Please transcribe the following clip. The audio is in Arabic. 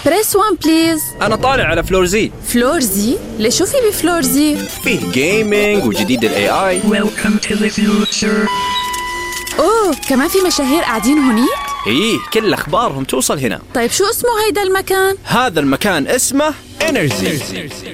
بريس 1 بليز. أنا طالع على فلور زي. فلور زي؟ ليش شو في بفلور زي؟ فيه جيمينج وجديد ال AI. Welcome to the future. أوه كمان في مشاهير قاعدين هونيك؟ إيه كل أخبارهم توصل هنا. طيب شو اسمه هيدا المكان؟ هذا المكان اسمه Energy.